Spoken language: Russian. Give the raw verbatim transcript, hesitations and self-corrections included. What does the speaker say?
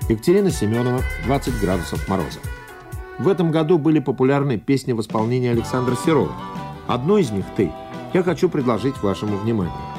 Екатерина Семенова «двадцать градусов мороза». В этом году были популярны песни в исполнении Александра Серова. Одну из них «Ты» я хочу предложить вашему вниманию.